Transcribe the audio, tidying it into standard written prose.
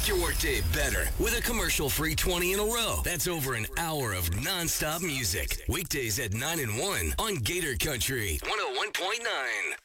Make your workday better with a commercial-free 20 in a row. That's over an hour of nonstop music. Weekdays at 9 and 1 on Gator Country 101.9.